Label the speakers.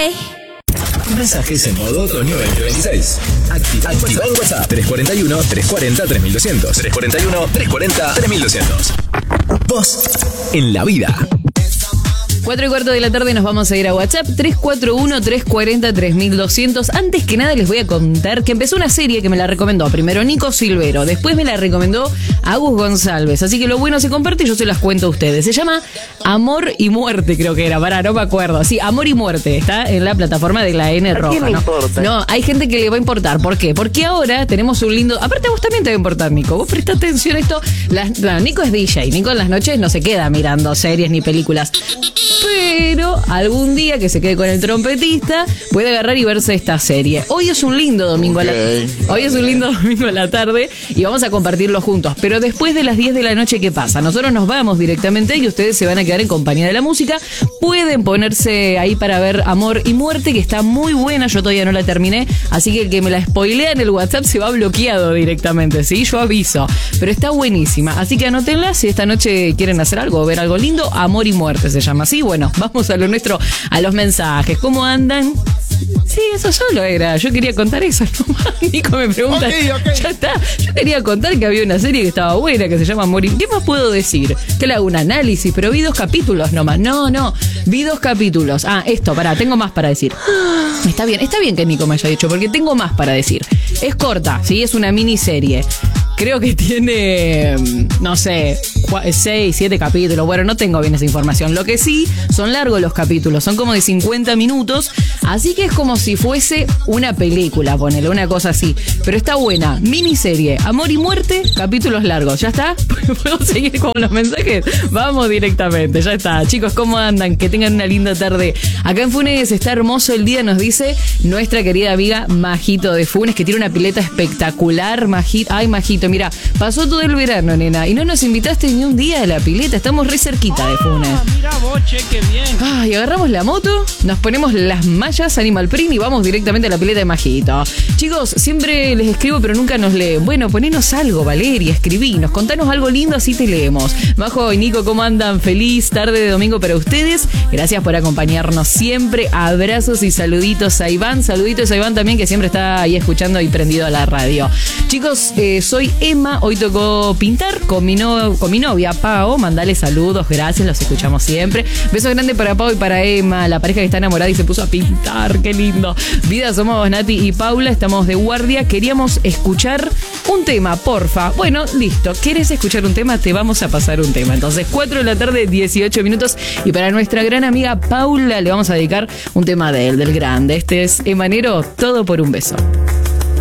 Speaker 1: Mensajes en modo otoño 2026. Activa el WhatsApp 341-340-3200. 341-340-3200. Vos en la vida.
Speaker 2: 4:15 de la tarde nos vamos a ir a WhatsApp 341-340-3200. Antes que nada les voy a contar que empezó una serie que me la recomendó primero Nico Silvero, después me la recomendó Agus González, así que lo bueno se comparte y yo se las cuento a ustedes. Se llama Amor y Muerte, creo que era, no me acuerdo. Sí, Amor y Muerte, está en la plataforma de la N Roja.
Speaker 3: ¿A quién le importa?
Speaker 2: No, hay gente que le va a importar. ¿Por qué? Porque ahora tenemos un lindo... Aparte a vos también te va a importar, Nico. Vos presta atención a esto. Nico es DJ. Nico en las noches no se queda mirando series ni películas. Pero algún día que se quede con el trompetista puede agarrar y verse esta serie. Hoy es un lindo domingo hoy es un lindo domingo a la tarde y vamos a compartirlo juntos. Pero después de las 10 de la noche, ¿qué pasa? Nosotros nos vamos directamente y ustedes se van a quedar en compañía de la música. Pueden ponerse ahí para ver Amor y Muerte, que está muy buena. Yo todavía no la terminé, así que el que me la spoilea en el WhatsApp se va bloqueado directamente, ¿sí? Yo aviso. Pero está buenísima, así que anótenla si esta noche quieren hacer algo o ver algo lindo. Amor y Muerte se llama así. Bueno, vamos a lo nuestro, a los mensajes. ¿Cómo andan? Sí, eso solo era. Yo quería contar eso nomás. Nico me pregunta. Okay. Ya está. Yo quería contar que había una serie que estaba buena, que se llama Amor y... ¿Qué más puedo decir? Que le hago un análisis, pero vi 2 capítulos nomás. No. Vi 2 capítulos. Tengo más para decir. Está bien que Nico me haya dicho, porque tengo más para decir. Es corta, ¿sí? Es una miniserie. Creo que tiene, no sé, 6, 7 capítulos. Bueno, no tengo bien esa información. Lo que sí, son largos los capítulos. Son como de 50 minutos. Así que es como si fuese una película, ponele, una cosa así. Pero está buena. Miniserie, Amor y Muerte, capítulos largos. ¿Ya está? ¿Puedo seguir con los mensajes? Vamos directamente, ya está. Chicos, ¿cómo andan? Que tengan una linda tarde. Acá en Funes está hermoso el día, nos dice nuestra querida amiga Majito de Funes, que tiene una pileta espectacular. Ay, Majito, mira, pasó todo el verano, nena, y no nos invitaste ni un día a la pileta. Estamos re cerquita de Funes.
Speaker 4: Mira vos, che, qué bien.
Speaker 2: Ay, agarramos la moto, nos ponemos las mallas Animal Print y vamos directamente a la pileta de Majito. Chicos, siempre les escribo pero nunca nos leen. Bueno, ponenos algo, Valeria, escribinos, contanos algo lindo, así te leemos. Majo y Nico, ¿cómo andan? Feliz tarde de domingo para ustedes. Gracias por acompañarnos siempre. Abrazos y saluditos a Iván. Saluditos a Iván también, que siempre está ahí escuchando y prendido a la radio. Chicos, soy Emma. Hoy tocó pintar con mi novia Pao. Mandale saludos, gracias, los escuchamos siempre. Beso grande para Pao y para Emma, la pareja que está enamorada y se puso a pintar. Qué lindo. Vida, somos Nati y Paula, estamos de guardia. Queríamos escuchar un tema, porfa. Bueno, listo. ¿Quieres escuchar un tema? Te vamos a pasar un tema. Entonces, 4 de la tarde, 18 minutos. Y para nuestra gran amiga Paula le vamos a dedicar un tema de él, del grande. Este es Emanero, Todo por un beso.